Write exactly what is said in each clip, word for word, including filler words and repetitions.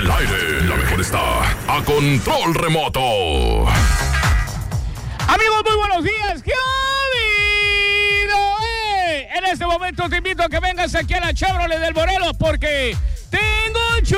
el aire, la mejor está a control remoto. Amigos, muy buenos días. ¿Qué ha habido, eh? En este momento te invito a que vengas aquí a la Chevrolet del Morelos porque tengo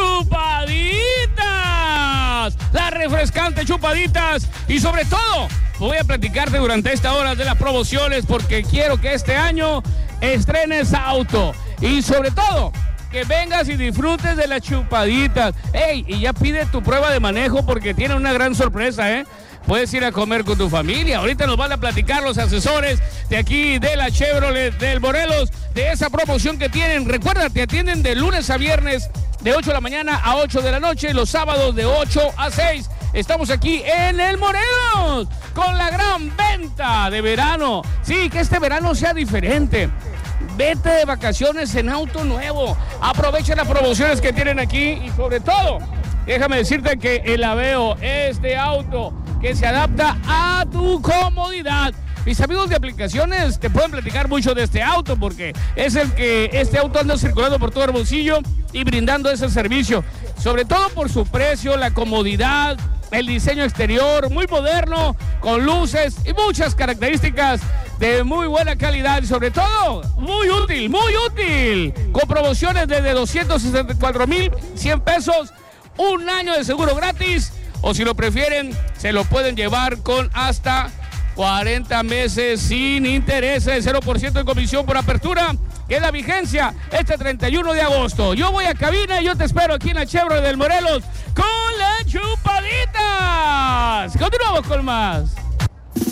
chupaditas. Las refrescantes chupaditas. Y sobre todo, voy a platicarte durante esta hora de las promociones porque quiero que este año estrenes auto. Y sobre todo, que vengas y disfrutes de las chupaditas. Ey, y ya pide tu prueba de manejo porque tiene una gran sorpresa, ¿eh? Puedes ir a comer con tu familia. Ahorita nos van a platicar los asesores de aquí de la Chevrolet del Morelos, de esa promoción que tienen. Recuerda, te atienden de lunes a viernes, de ocho de la mañana a ocho de la noche, los sábados de ocho a seis. Estamos aquí en el Morelos con la gran venta de verano. Sí, que este verano sea diferente. Vete de vacaciones en auto nuevo. Aprovecha las promociones que tienen aquí y sobre todo, déjame decirte que el Aveo es de auto que se adapta a tu comodidad. Mis amigos de aplicaciones te pueden platicar mucho de este auto porque es el que este auto anda circulando por todo Hermosillo y brindando ese servicio. Sobre todo por su precio, la comodidad, el diseño exterior muy moderno, con luces y muchas características de muy buena calidad y sobre todo muy útil, muy útil. Con promociones desde doscientos sesenta y cuatro mil cien pesos, un año de seguro gratis. O si lo prefieren, se lo pueden llevar con hasta cuarenta meses sin intereses, cero por ciento de comisión por apertura, que es la vigencia este treinta y uno de agosto. Yo voy a cabina y yo te espero aquí en la Chevrolet del Morelos con las chupaditas. Continuamos con más.